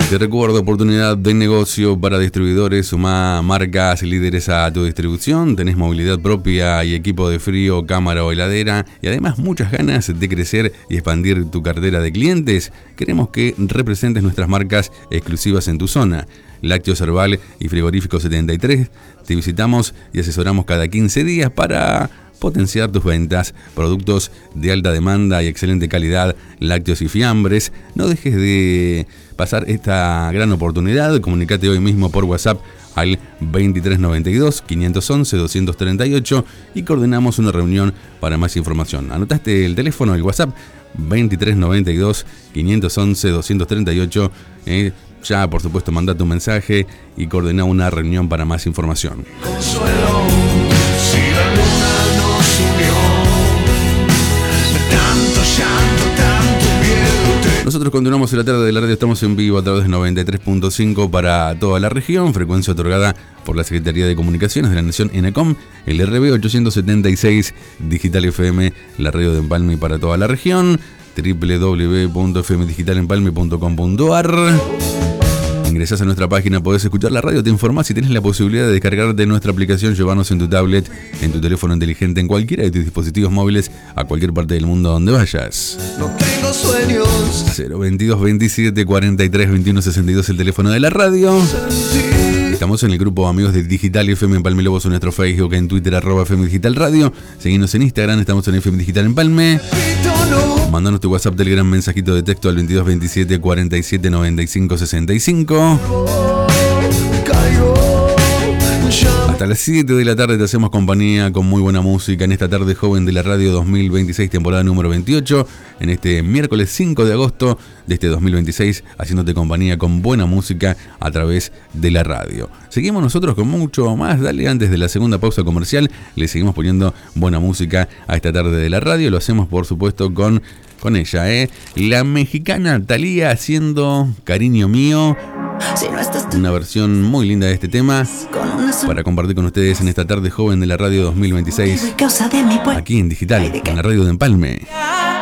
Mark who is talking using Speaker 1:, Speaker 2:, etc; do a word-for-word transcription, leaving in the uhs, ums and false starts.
Speaker 1: Te recuerdo, oportunidad de negocio para distribuidores. Sumá marcas líderes a tu distribución. Tenés movilidad propia y equipo de frío, cámara o heladera. Y además muchas ganas de crecer y expandir tu cartera de clientes. Queremos que representes nuestras marcas exclusivas en tu zona. Lácteos Herbal y Frigorífico setenta y tres. Te visitamos y asesoramos cada quince días para potenciar tus ventas. Productos de alta demanda y excelente calidad, lácteos y fiambres. No dejes de pasar esta gran oportunidad. Comunicate hoy mismo por WhatsApp al veintitrés noventa y dos, quinientos once, doscientos treinta y ocho y coordinamos una reunión para más información. ¿Anotaste el teléfono, el WhatsApp? veintitrés noventa y dos, quinientos once, doscientos treinta y ocho. Eh, ya, por supuesto, manda tu mensaje y coordina una reunión para más información.
Speaker 2: Consuelo, si la luna nos unió, tanto llanto, tanto miedo te...
Speaker 1: Nosotros continuamos en la tarde de la radio, estamos en vivo a través de noventa y tres punto cinco para toda la región, frecuencia otorgada por la Secretaría de Comunicaciones de la Nación, ENACOM, el R B ochocientos setenta y seis, Digital F M, la radio de Empalme para toda la región, doble u doble u doble u punto f m digital empalme punto com punto a r. Ingresás a nuestra página, podés escuchar la radio, te informás y tenés la posibilidad de descargarte nuestra aplicación, llevarnos en tu tablet, en tu teléfono inteligente, en cualquiera de tus dispositivos móviles, a cualquier parte del mundo donde vayas.
Speaker 2: No tengo sueños.
Speaker 1: cero veintidós veintisiete cuarenta y tres veintiuno sesenta y dos, el teléfono de la radio. Estamos en el grupo Amigos de Digital F M Empalme Lobos, en nuestro Facebook, en Twitter, arroba F M Digital Radio. Seguinos en Instagram, estamos en F M Digital Empalme. Mandanos tu WhatsApp, Telegram, mensajito de texto al veintidós veintisiete cuarenta y siete noventa y cinco sesenta y cinco. Hasta las siete de la tarde te hacemos compañía con muy buena música en esta tarde joven de la radio dos mil veintiséis, temporada número veintiocho, en este miércoles cinco de agosto de este dos mil veintiséis, haciéndote compañía con buena música a través de la radio. Seguimos nosotros con mucho más, dale, antes de la segunda pausa comercial, le seguimos poniendo buena música a esta tarde de la radio, lo hacemos por supuesto con, con ella, ¿eh? La mexicana Thalía haciendo Cariño Mío. Una versión muy linda de este tema para compartir con ustedes en esta tarde joven de la radio dos mil veintiséis, aquí en Digital, en la radio de Empalme.